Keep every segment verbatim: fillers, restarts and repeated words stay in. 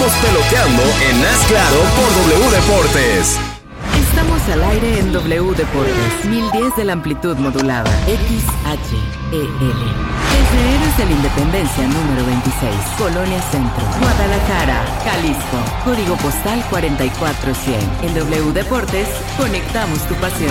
Estamos peloteando en Haz Claro por W Deportes. Estamos al aire en W Deportes, mil diez de la amplitud modulada, X H E L. Desde Héroes de la Independencia número veintiséis, Colonia Centro, Guadalajara, Jalisco, código postal cuarenta y cuatro cien. En W Deportes, conectamos tu pasión.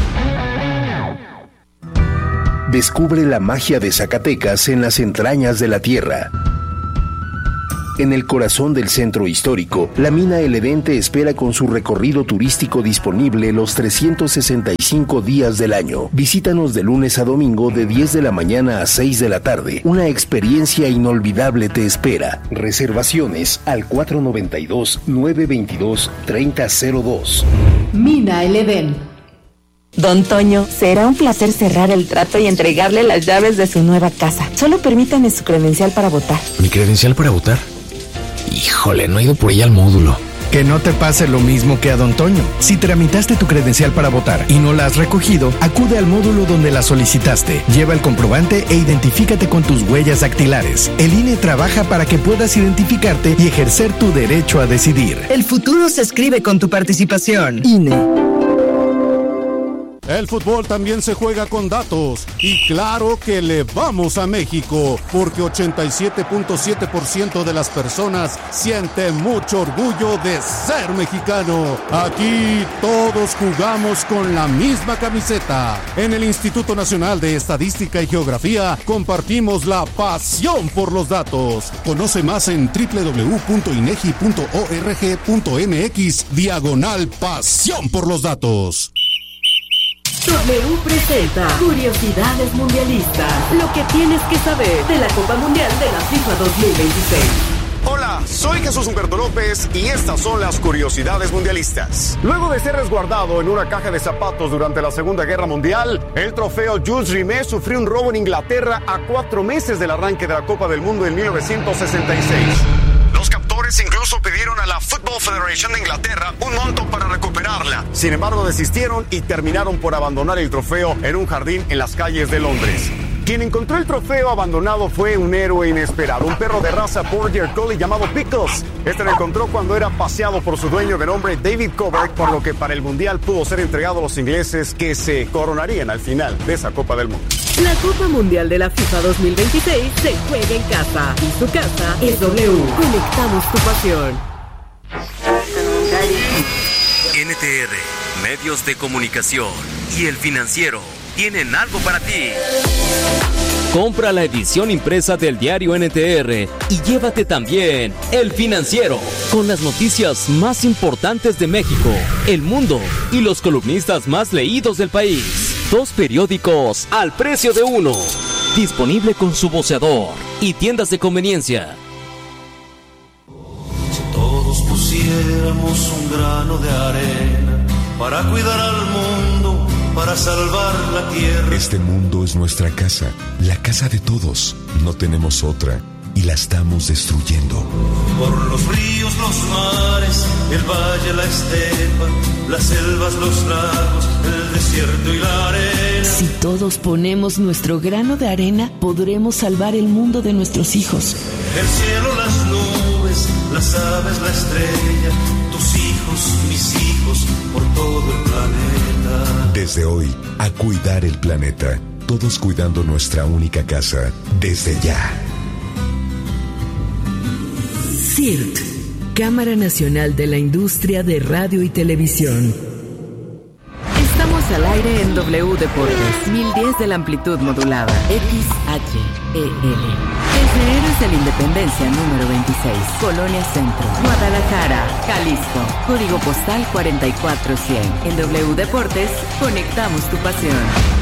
Descubre la magia de Zacatecas en las entrañas de la tierra. En el corazón del centro histórico, la mina El Edén te espera con su recorrido turístico disponible los trescientos sesenta y cinco días del año. Visítanos de lunes a domingo de diez de la mañana a seis de la tarde. Una experiencia inolvidable te espera. Reservaciones al cuatro noventa y dos, nueve veintidós, treinta cero dos. Mina El Edén. Don Toño, será un placer cerrar el trato y entregarle las llaves de su nueva casa. Solo permítame su credencial para votar. ¿Mi credencial para votar? Híjole, no he ido por ella al módulo. Que no te pase lo mismo que a Don Toño. Si tramitaste tu credencial para votar y no la has recogido, acude al módulo donde la solicitaste. Lleva el comprobante e identifícate con tus huellas dactilares. El I N E trabaja para que puedas identificarte y ejercer tu derecho a decidir. El futuro se escribe con tu participación. I N E. El fútbol también se juega con datos y claro que le vamos a México porque ochenta y siete punto siete por ciento de las personas sienten mucho orgullo de ser mexicano. Aquí todos jugamos con la misma camiseta. En el Instituto Nacional de Estadística y Geografía compartimos la pasión por los datos. Conoce más en doble u doble u doble u punto inegi punto org punto mx diagonal pasión por los datos. W presenta Curiosidades Mundialistas. Lo que tienes que saber de la Copa Mundial de la FIFA dos mil veintiséis. Hola, soy Jesús Humberto López y estas son las Curiosidades Mundialistas. Luego de ser resguardado en una caja de zapatos durante la Segunda Guerra Mundial, el trofeo Jules Rimet sufrió un robo en Inglaterra a cuatro meses del arranque de la Copa del Mundo en mil novecientos sesenta y seis. Los captores incluso pidieron a la Football Federation de Inglaterra un monto para recuperarla. Sin embargo, desistieron y terminaron por abandonar el trofeo en un jardín en las calles de Londres. Quien encontró el trofeo abandonado fue un héroe inesperado, un perro de raza Border Collie llamado Pickles. Este lo encontró cuando era paseado por su dueño de nombre David Covert, por lo que para el Mundial pudo ser entregado a los ingleses que se coronarían al final de esa Copa del Mundo. La Copa Mundial de la FIFA dos mil veintiséis se juega en casa y su casa es W. Conectamos tu pasión. N T R, Medios de Comunicación y El Financiero tienen algo para ti. Compra la edición impresa del diario N T R y llévate también El Financiero, con las noticias más importantes de México, el mundo y los columnistas más leídos del país. Dos periódicos al precio de uno. Disponible con su voceador y tiendas de conveniencia. Si todos pusiéramos un grano de arena para cuidar al mundo, para salvar la tierra. Este mundo es nuestra casa, la casa de todos. No tenemos otra y la estamos destruyendo. Por los ríos, los mares, el valle, la estepa, las selvas, los lagos, el desierto y la arena. Si todos ponemos nuestro grano de arena, podremos salvar el mundo de nuestros hijos. El cielo, las nubes, las aves, la estrella, tus hijos, mis hijos, por todo el planeta. Desde hoy, a cuidar el planeta. Todos cuidando nuestra única casa. Desde ya. C I R T, Cámara Nacional de la Industria de Radio y Televisión. Estamos al aire en W Deportes, mil diez de la amplitud modulada, X H E L. Desde Héroes de la Independencia número veintiséis, Colonia Centro, Guadalajara, Jalisco, código postal cuarenta y cuatro cien. En W Deportes, conectamos tu pasión.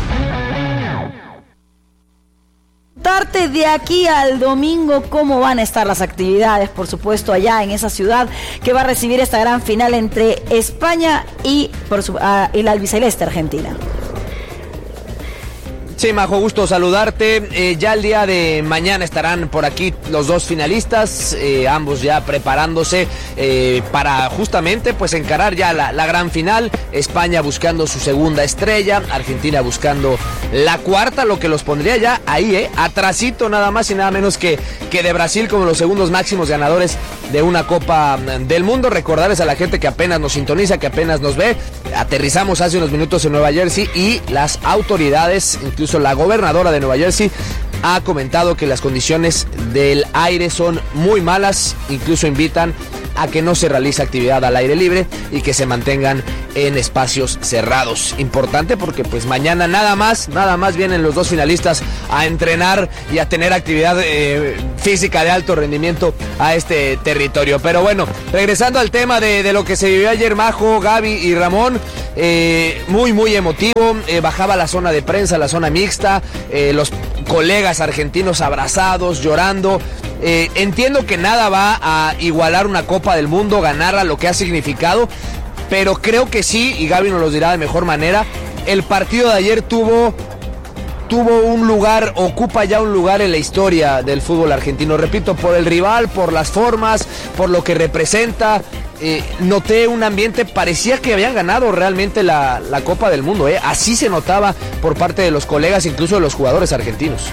Contarte de aquí al domingo cómo van a estar las actividades, por supuesto, allá en esa ciudad que va a recibir esta gran final entre España y, por su, uh, y la albiceleste Argentina. Sí, Majo, gusto saludarte. Eh, ya el día de mañana estarán por aquí los dos finalistas, eh, ambos ya preparándose eh, para justamente pues encarar ya la, la gran final. España buscando su segunda estrella, Argentina buscando la cuarta, lo que los pondría ya ahí, eh, atrasito nada más y nada menos que, que de Brasil como los segundos máximos ganadores de una Copa del Mundo. Recordarles a la gente que apenas nos sintoniza, que apenas nos ve, aterrizamos hace unos minutos en Nueva Jersey y las autoridades, incluso la gobernadora de Nueva Jersey, ha comentado que las condiciones del aire son muy malas, incluso invitan a que no se realice actividad al aire libre y que se mantengan en espacios cerrados. Importante porque pues mañana nada más, nada más vienen los dos finalistas a entrenar y a tener actividad eh, física de alto rendimiento a este territorio. Pero bueno, regresando al tema de, de lo que se vivió ayer, Majo, Gaby y Ramón, eh, muy muy emotivo, eh, bajaba la zona de prensa, la zona mixta, eh, los colegas argentinos abrazados, llorando. Eh, entiendo que nada va a igualar una Copa del Mundo, ganarla, lo que ha significado, pero creo que sí, y Gaby nos lo dirá de mejor manera, el partido de ayer tuvo, tuvo un lugar, ocupa ya un lugar en la historia del fútbol argentino. Repito, por el rival, por las formas, por lo que representa. Eh, noté un ambiente, parecía que habían ganado realmente la, la Copa del Mundo, eh. Así se notaba por parte de los colegas, incluso de los jugadores argentinos.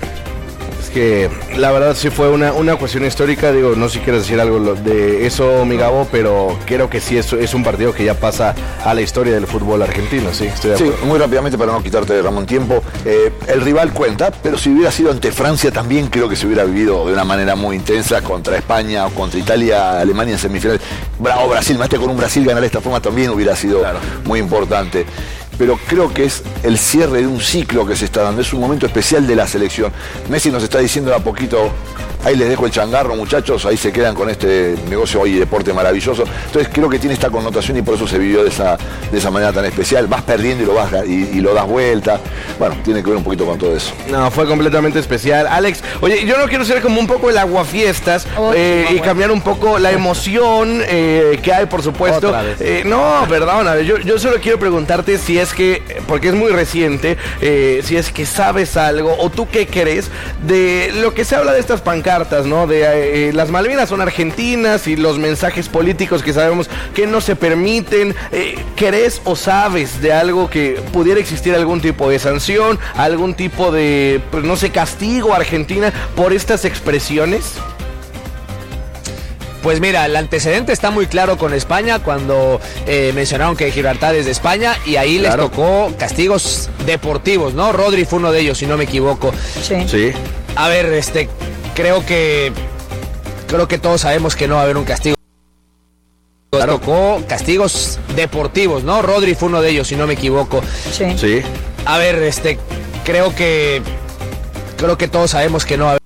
Que la verdad sí fue una, una cuestión histórica. Digo, no sé si quieres decir algo de eso, mi Gabo, pero creo que sí es, es un partido que ya pasa a la historia del fútbol argentino. Sí, estoy de acuerdo. Sí, muy rápidamente para no quitarte, Ramón, tiempo. Eh, el rival cuenta, pero si hubiera sido ante Francia también creo que se hubiera vivido de una manera muy intensa contra España o contra Italia, Alemania en semifinales. Bravo Brasil, más con un Brasil ganar de esta forma también hubiera sido claro. muy importante. Pero creo que es el cierre de un ciclo que se está dando, es un momento especial de la selección. Messi nos está diciendo de a poquito, ahí les dejo el changarro, muchachos, ahí se quedan con este negocio hoy, deporte maravilloso. Entonces creo que tiene esta connotación y por eso se vivió de esa, de esa manera tan especial. Vas perdiendo y lo, vas, y, y lo das vuelta. Bueno, tiene que ver un poquito con todo eso. No, fue completamente especial. Alex, oye, yo no quiero ser como un poco el aguafiestas oh, eh, y cambiar un poco la emoción eh, que hay, por supuesto. Eh, no, perdona, yo, yo solo quiero preguntarte si es que, porque es muy reciente, eh, si es que sabes algo o tú qué crees de lo que se habla de estas pancartas, ¿no? De eh, las Malvinas son argentinas y los mensajes políticos que sabemos que no se permiten. Eh, ¿Crees o sabes de algo que pudiera existir algún tipo de sanción, algún tipo de, pues no sé, castigo a Argentina por estas expresiones? Pues mira, el antecedente está muy claro con España cuando eh, mencionaron que Gibraltar es de España y ahí claro. les tocó castigos deportivos, ¿no? Rodri fue uno de ellos, si no me equivoco. Sí. Sí. A ver, este, creo que creo que todos sabemos que no va a haber un castigo. Claro. Tocó castigos deportivos, ¿no? Rodri fue uno de ellos, si no me equivoco. Sí. Sí. A ver, este, creo que creo que todos sabemos que no va a haber